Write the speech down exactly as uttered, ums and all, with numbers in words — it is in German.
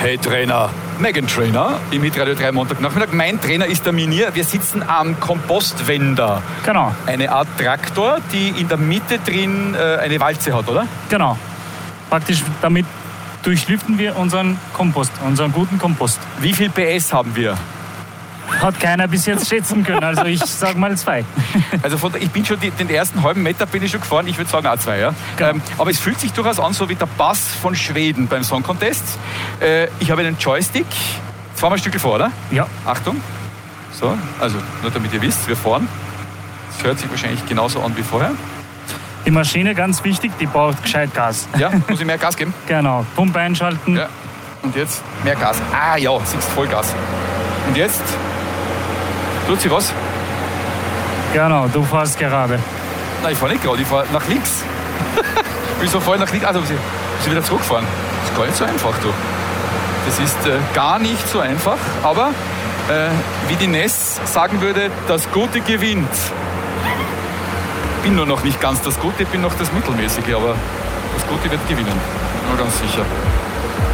Hey Trainer, Megan Trainer im Hitradio drei Montagnachmittag. Mein Trainer ist der Minier. Wir sitzen am Kompostwender. Genau. Eine Art Traktor, die in der Mitte drin äh, eine Walze hat, oder? Genau. Praktisch damit durchlüften wir unseren Kompost, unseren guten Kompost. Wie viel P S haben wir? Hat keiner bis jetzt schätzen können, also ich sag mal zwei. Also von, ich bin schon die, den ersten halben Meter bin ich schon gefahren, ich würde sagen auch zwei. Ja? Genau. Ähm, aber es fühlt sich durchaus an, so wie der Bass von Schweden beim Song Contest. Äh, ich habe einen Joystick. Jetzt fahren wir ein Stück vor, oder? Ja. Achtung. So, also nur damit ihr wisst, wir fahren. Das hört sich wahrscheinlich genauso an wie vorher. Die Maschine, ganz wichtig, die braucht gescheit Gas. Ja, muss ich mehr Gas geben? Genau, Pumpe einschalten. Ja. Und jetzt mehr Gas. Ah ja, siehst Vollgas. Und jetzt tut sie was? Genau, du fährst gerade. Nein, ich fahre nicht gerade, ich fahre nach links. Wieso fahre ich nach links? Also, sie, sie wieder zurückfahren. Das ist gar nicht so einfach, du. Das ist äh, gar nicht so einfach, aber äh, wie die Ness sagen würde, das Gute gewinnt. Ich bin nur noch nicht ganz das Gute, ich bin noch das Mittelmäßige, aber das Gute wird gewinnen. Nur ganz sicher.